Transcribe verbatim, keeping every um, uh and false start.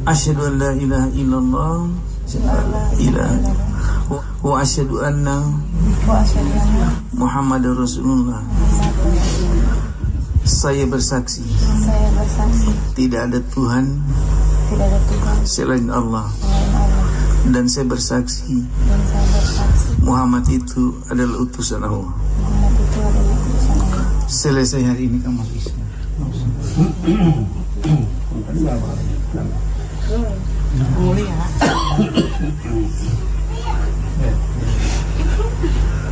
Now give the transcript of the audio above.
Asyhadu an la ilaha illallah la ilaha wa asyhadu anna Muhammadar Rasulullah. Saya bersaksi, Saya bersaksi tidak ada Tuhan tidak ada Tuhan selain Allah, selain Allah, dan saya bersaksi dan saya bersaksi Muhammad itu adalah utusan Allah. Muhammad itu adalah utusan Allah. Selesai hari ini kamu bisa. Mulia.